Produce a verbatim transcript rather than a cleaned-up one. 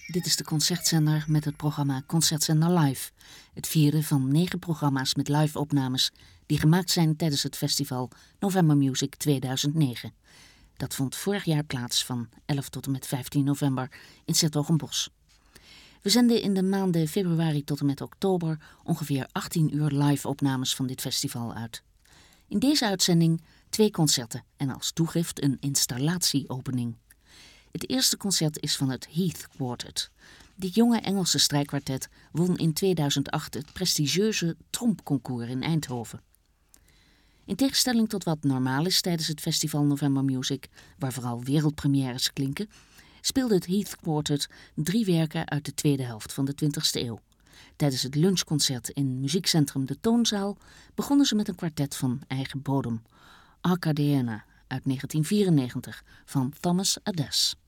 Dit is de concertzender met het programma Concertzender Live. Het vierde van negen programma's met live-opnames die gemaakt zijn tijdens het festival November Music tweeduizend negen. Dat vond vorig jaar plaats van elf tot en met vijftien november in 's-Hertogenbosch. We zenden in de maanden februari tot en met oktober ongeveer achttien uur live-opnames van dit festival uit. In deze uitzending twee concerten en als toegift een installatieopening. Het eerste concert is van het Heath Quartet. Dit jonge Engelse strijkkwartet won in tweeduizend acht het prestigieuze Trompconcours in Eindhoven. In tegenstelling tot wat normaal is tijdens het festival November Music, waar vooral wereldpremières klinken, speelde het Heath Quartet drie werken uit de tweede helft van de twintigste eeuw. Tijdens het lunchconcert in muziekcentrum De Toonzaal begonnen ze met een kwartet van eigen bodem, Arcadeana uit negentien vierennegentig van Thomas Adès.